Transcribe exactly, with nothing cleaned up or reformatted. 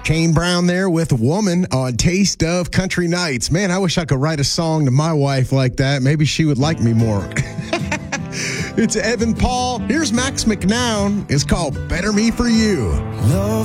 Kane Brown there with Woman on Taste of Country Nights. Man, I wish I could write a song to my wife like that. Maybe she would like me more. It's Evan Paul. Here's Max McNown. It's called Better Me For You. Love